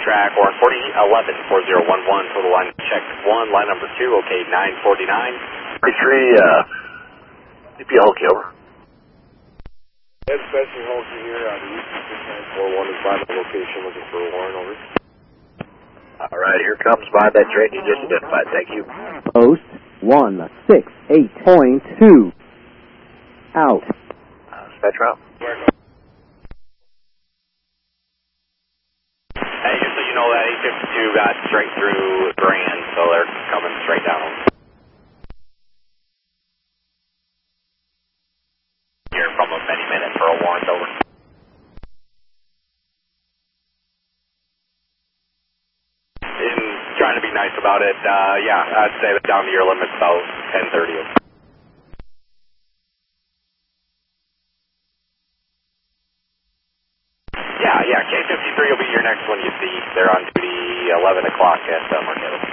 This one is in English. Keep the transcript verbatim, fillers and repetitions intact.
track, Warren forty, eleven, four zero one one, total line check one, line number two, okay, nine forty-nine. forty-three, uh, D P Hulky, over. Ed Spencer Hulky here out of U P six nine four one is by the location looking for a Warren, over. All right, here comes by that train you just identified, thank you. Post one six eight point two. Out. Uh, Spectrum. Hey, just so you know, that eight fifty-two got straight through Grand, so they're coming straight down. Here from them any minute for a warrant, over. In trying to be nice about it, uh, yeah, I'd say that down to your limits about ten thirty. Yeah, yeah, K fifty-three will be your next one you see. They're on duty eleven o'clock at uh, Marquette.